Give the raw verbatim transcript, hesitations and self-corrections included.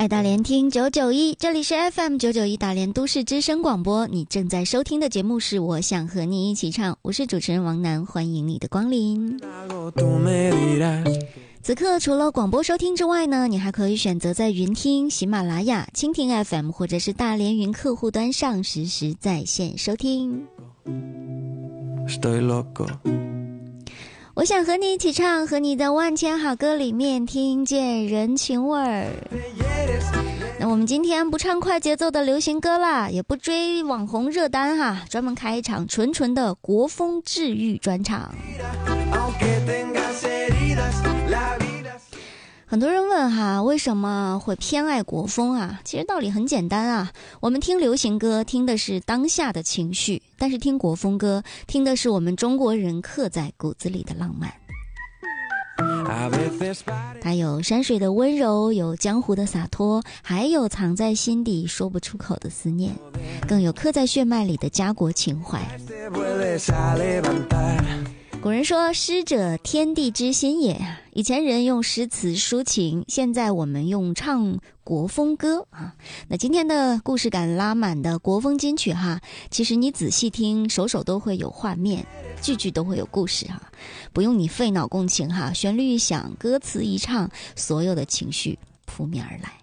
爱大连听九九一，这里是 F M 九九一大连都市之声广播，你正在收听的节目是我想和你一起唱，我是主持人王楠，欢迎你的光临。此刻除了广播收听之外呢，你还可以选择在云听、喜马拉雅、蜻蜓 F M 或者是大连云客户端上实时在线收听。我想和你一起唱，和你的万千好歌里面听见人情味儿。那我们今天不唱快节奏的流行歌啦，也不追网红热单哈，专门开一场纯纯的国风治愈专场。很多人问哈，为什么会偏爱国风啊？其实道理很简单啊，我们听流行歌听的是当下的情绪，但是听国风歌听的是我们中国人刻在骨子里的浪漫。它有山水的温柔，有江湖的洒脱，还有藏在心底说不出口的思念，更有刻在血脉里的家国情怀。古人说诗者天地之心也，以前人用诗词抒情，现在我们用唱国风歌啊。那今天的故事感拉满的国风金曲哈，其实你仔细听，首首都会有画面，句句都会有故事哈，不用你费脑共情哈，旋律一响，歌词一唱，所有的情绪扑面而来。